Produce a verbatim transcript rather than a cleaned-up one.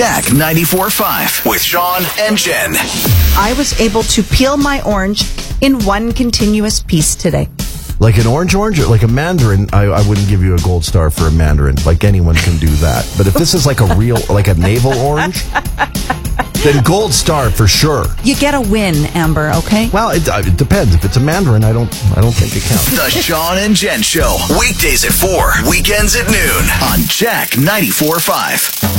Jack ninety-four point five with Sean and Jen. I was able to peel my orange in one continuous piece today. Like an orange orange or like a mandarin, I, I wouldn't give you a gold star for a mandarin. Like anyone can do that. But if this is like a real, like a navel orange, then gold star for sure. You get a win, Amber, okay? Well, it, uh, it depends. If it's a mandarin, I don't I don't think it counts. The Sean and Jen Show. Weekdays at four, weekends at noon on Jack ninety-four point five.